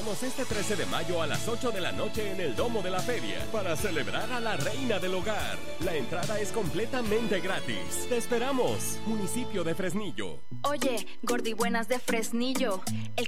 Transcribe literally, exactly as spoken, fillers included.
estaremos este trece de mayo a las ocho de la noche en el Domo de la Feria para celebrar a la reina del hogar. La entrada es completamente gratis. Te esperamos, municipio de Fresnillo. Oye, gordibuenas de Fresnillo. El